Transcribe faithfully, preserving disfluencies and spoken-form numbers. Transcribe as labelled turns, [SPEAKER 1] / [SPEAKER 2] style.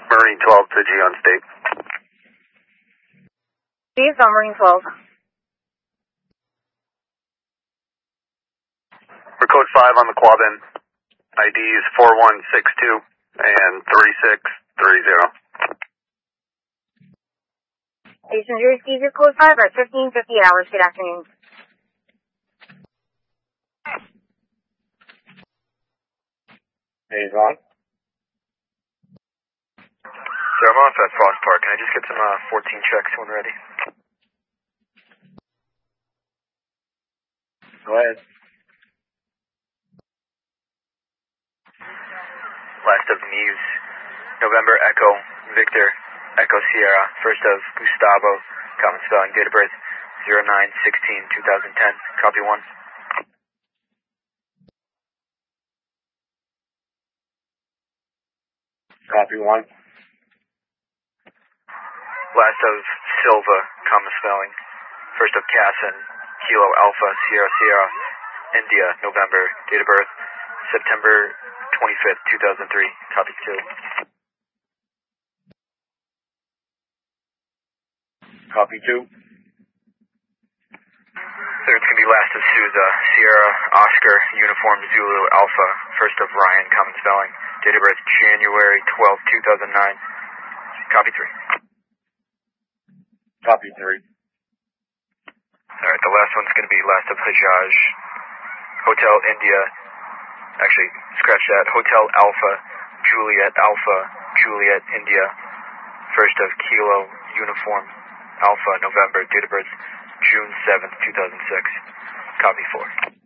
[SPEAKER 1] Marine twelve to G on state.
[SPEAKER 2] Steve on Marine twelve.
[SPEAKER 1] For code five on the Quabbin, I D is four one six two and three six three zero.
[SPEAKER 2] Station zero, Steve, your code five at fifteen fifty hours. Good afternoon.
[SPEAKER 3] Hey, Vaughn?
[SPEAKER 4] Sir, I'm off at Foss Park. Can I just get some uh, fourteen checks when ready?
[SPEAKER 3] Go ahead.
[SPEAKER 4] Last of Neves, November Echo, Victor, Echo Sierra, first of Gustavo, common spelling, date of birth zero nine sixteen two thousand ten, copy one.
[SPEAKER 3] Copy one.
[SPEAKER 4] Last of Silva, common spelling, first of Casson, Kilo Alpha, Sierra Sierra, India, November, date of birth September twenty-fifth two thousand three, copy two.
[SPEAKER 3] Copy two.
[SPEAKER 4] Sir, it's going to be last of Souza, Sierra, Oscar, Uniform Zulu, Alpha, first of Ryan, common spelling, date of birth January twelfth two thousand nine, copy three.
[SPEAKER 3] Copy three.
[SPEAKER 4] Alright, the last one's going to be last of Hajjaj, Hotel India, actually, scratch that, Hotel Alpha, Juliet Alpha, Juliet India, first of Kilo, Uniform, Alpha, November, date of birth June seventh two thousand six, copy four.